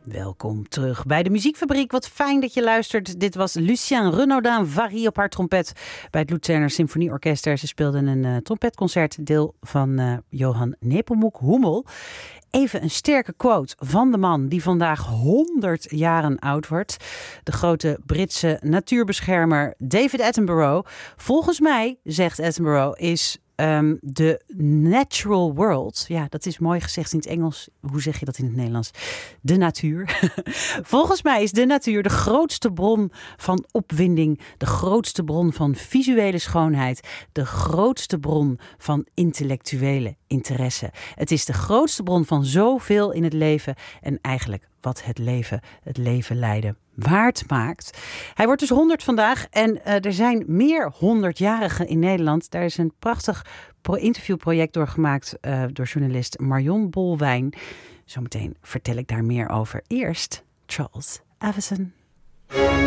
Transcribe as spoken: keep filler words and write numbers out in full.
Welkom terug bij de Muziekfabriek. Wat fijn dat je luistert. Dit was Lucien Renaudin Varie op haar trompet bij het Luzerner Symfonieorkest. Ze speelden een uh, trompetconcert, deel van uh, Johann Nepomuk Hummel. Even een sterke quote van de man die vandaag honderd jaren oud wordt. De grote Britse natuurbeschermer David Attenborough. Volgens mij, zegt Attenborough, is um, de natural world. Ja, dat is mooi gezegd in het Engels. Hoe zeg je dat in het Nederlands? De natuur. Volgens mij is de natuur de grootste bron van opwinding. De grootste bron van visuele schoonheid. De grootste bron van intellectuele interesse. Het is de grootste bron van zoveel in het leven. En eigenlijk wat het leven, het leven leiden waard maakt. Hij wordt dus honderd vandaag en uh, er zijn meer honderdjarigen in Nederland. Daar is een prachtig pro- interviewproject door gemaakt uh, door journalist Marion Bolwijn. Zometeen vertel ik daar meer over. Eerst Charles Avison.